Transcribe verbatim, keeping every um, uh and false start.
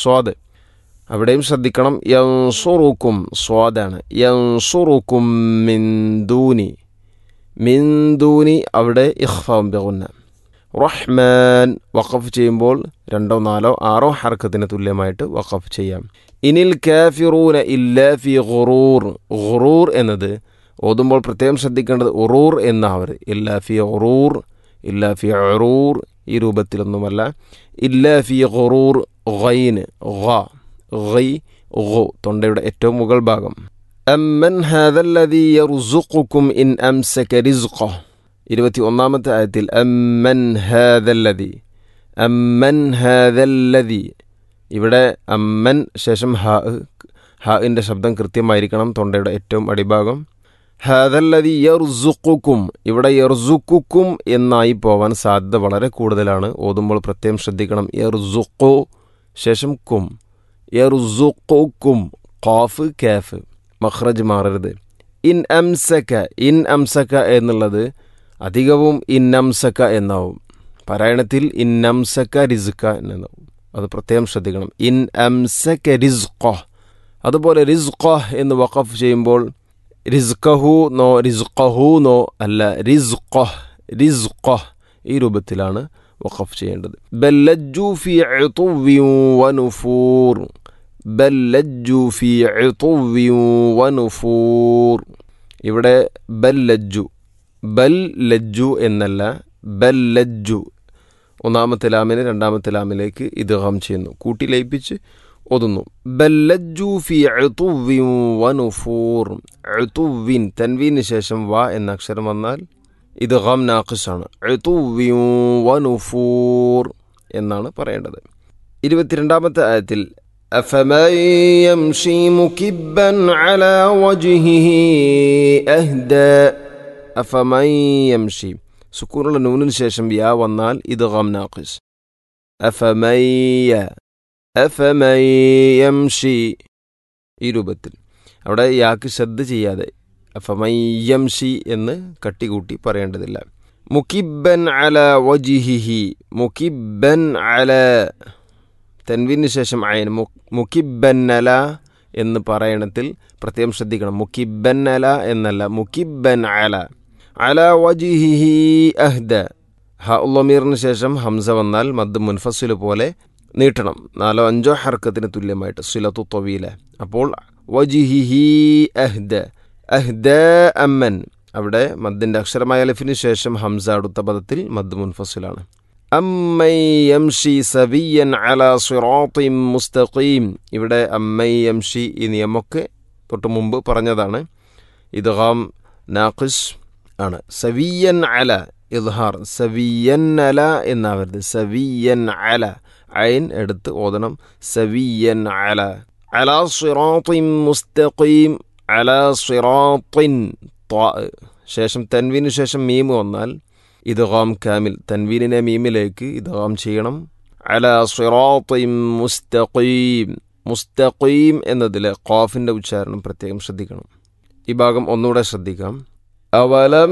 സ്വാദ്. അവിടെയും ശ്രദ്ധിക്കണം. യൻസുറുക്കും സ്വാദാണ്. യൻസുറുക്കും മിൻ ദൂനി, മിൻ ദൂനി അവിടെ ഇഖ്ഫാഉൻ ബിഗുന്ന. റഹ്മാൻ വഖഫ് ചെയ്യുമ്പോൾ രണ്ടോ നാലോ ആറോ ഹർക്കത്തിന് തുല്യമായിട്ട് വഖഫ് ചെയ്യാം. ഇനിൽ കാഫിറൂന ഇല്ലാ ഫി ഗുറൂർ. ഗുറൂർ എന്നത് ഓതുമ്പോൾ പ്രത്യേകം ശ്രദ്ധിക്കേണ്ടത് ഉറൂർ എന്നാവരുത്. ഇല്ലാ ഫി ഉറൂർ, ഇല്ലാ ഫി ഉറൂർ ഈ രൂപത്തിലൊന്നുമല്ല. ഇല്ലാ ഫി ഗുറൂർ. ഗൈന് ഗ ഗൈ ഗു തൊണ്ടയുടെ ഏറ്റവും മുകൾ ഭാഗം. അമ്മൻ ഹാദല്ലദീ യർസുഖുക്കും ഇൻ അംസക റിസ്ഖഹ്. ഇരുപത്തി ഒന്നാമത്തെ ആയത്തിൽ അമ്മൻ ഹാദല്ലദീ, അമ്മൻ ഹാദല്ലദീ. ഇവിടെ അമ്മൻ ശേഷം ഹ ഹാഇൻ്റെ ശബ്ദം കൃത്യമായിരിക്കണം, തൊണ്ടയുടെ ഏറ്റവും അടിഭാഗം. ഹാദല്ലദീ യർസുഖുക്കും, ഇവിടെ യർസുഖുക്കും എന്നായി പോവാൻ സാധ്യത വളരെ കൂടുതലാണ്. ഓതുമ്പോൾ പ്രത്യേകം ശ്രദ്ധിക്കണം. യർസുഖു ശേഷം കും, യർസുഖുക്കും ഖാഫ് കാഫ് മഖ്റജ് മാറരുത്. ഇൻ അംസക, ഇൻ അംസക എന്നുള്ളത് അധികവും ഇൻ അംസക എന്നാവും. പാരായണത്തിൽ ഇൻ അംസക റിസ്ക എന്നാവും. അത് പ്രത്യേകം ശ്രദ്ധിക്കണം. ഇൻ അംസക റിസ്ഖഹ്. അതുപോലെ റിസ്ഖഹ് എന്ന് വഖഫ് ചെയ്യുമ്പോൾ റിസ്ഖഹു നോ റിസ്ഖഹു നോ അല്ല, റിസ്ഖഹ് റിസ്ഖഹ് ഈ രൂപത്തിലാണ് വഖഫ് ചെയ്യേണ്ടത്. ബല്ലജ്ജു ഫി ഉതുവ്വിൻ വനുഫൂർ, ബല്ലജ്ജു ഫി ഉതുവ്വിൻ വനുഫൂർ. ഇവിടെ ബല്ലജ്ജു, ബൽ ലജ്ജു എന്നല്ല, ബല്ലജ്ജു. ഒന്നാമത്തെ ലാമിനെ രണ്ടാമത്തെ ലാമിലേക്ക് ഇദ്ഗാം ചെയ്യുന്നു, കൂട്ടി ലയിപ്പിച്ച് ഓതുന്നു. ബല്ലജ്ജു ഫി ഉതുവ്വിൻ വനുഫൂർ. ഉതുവ്വിൻ തൻവീന് ശേഷം വ എന്ന അക്ഷരം വന്നാൽ ഇദ്ഗാം നാഖിസാണ്. ഉതുവ്വിൻ വനുഫൂർ എന്നാണ് പറയേണ്ടത്. ഇരുപത്തിരണ്ടാമത്തെ ആയത്തിൽ അഫമൻ യംശി മുകിബ്ബൻ അലാ വജ്ഹിഹി അഹ്ദാ. അഫമൻ യംശി സുക്കൂനുള്ള നൂനിന് ശേഷം യാ വന്നാൽ ഇദ്ഗാം നാഖിസ്. അഫമയ്യ, അഫമയ്യംഷി ഈ രൂപത്തിൽ. അവിടെ യാക്ക് ശ്രദ്ധ ചെയ്യാതെ അഫമയ്യംഷി എന്ന് കട്ടികൂട്ടി പറയേണ്ടതില്ല. മുകിബ്ബൻ അല വജിഹിഹി, മുകിബ്ബൻ അല തൻവീന് ശേഷം അയൻ, മുകിബ്ബൻ അല എന്ന് പറയണത്തിൽ പ്രത്യേകം ശ്രദ്ധിക്കണം. മുകിബ്ബൻ അല എന്നല്ല, മുകിബ്ബൻ അല. അല വജിഹിഹി അഹ്ദ. ഹ ഉള്ളമീറിന് ശേഷം ഹംസ വന്നാൽ മദ് മുൻഫസിൽ പോലെ നീട്ടണം, നാലോ അഞ്ചോ ഹർക്കത്തിന് തുല്യമായിട്ട്, സിലത്തു ത്വീല. അപ്പോൾ വജിഹിഹി അഹ്ദ, അഹ്ദ അമ്മൻ. അവിടെ മദ്ദിൻ്റെ അക്ഷരമായ അലിഫിന് ശേഷം ഹംസ അടുത്ത പദത്തിൽ മദ് മുൻഫസിലാണ്. അമ്മൈ യംഷി സവിയൻ അലാ സിറാത്തിൻ മുസ്തഖീം. ഇവിടെ അമ്മൈ യംഷി ഈ നിയമമൊക്കെ തൊട്ട് മുമ്പ് പറഞ്ഞതാണ്. ഇദ്ഗാം നാഖിസ് ആണ്. സവിയൻ അല ഇദ്ഹാർ, സവിയൻ അല എന്നാവരുത്, സവിയൻ അല. ഐൻ എടുത്ത് ഓതണം. സവിയൻ അല, അലാ സിറാത്തിൻ മുസ്തഖീം, അലാ സിറാത്തിൻ ത്വാ ശേഷം തൻവീന് ശേഷം മീം വന്നാൽ ഇദ്ഗാം കാമിൽ, തൻവീനിനെ മീമിലേക്ക് ഇദ്ഗാം ചെയ്യണം. അലാ സിറാത്തിൻ മുസ്തഖീം. മുസ്തഖീം എന്നതിലെ ഖാഫിൻ്റെ ഉച്ചാരണം പ്രത്യേകം ശ്രദ്ധിക്കണം. ഈ ഭാഗം ഒന്നുകൂടെ ശ്രദ്ധിക്കാം. അവലം